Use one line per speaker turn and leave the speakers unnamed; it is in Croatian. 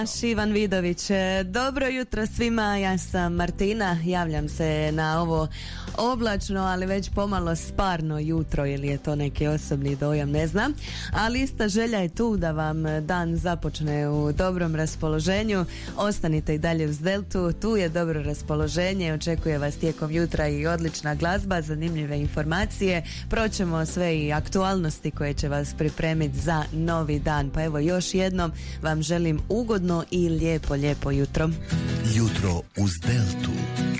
Ivan Vidović, dobro jutro svima, ja sam Martina, javljam se na ovo oblačno, ali već pomalo sparno jutro, ili je to neki osobni dojam, ne znam, ali ista želja je tu da vam dan započne u dobrom raspoloženju. Ostanite i dalje uz Deltu, tu je dobro raspoloženje, očekuje vas tijekom jutra i odlična glazba, zanimljive informacije, proćemo sve i aktualnosti koje će vas pripremiti za novi dan. Pa evo, još jednom vam želim ugodno i lijepo jutro.
Jutro uz Deltu.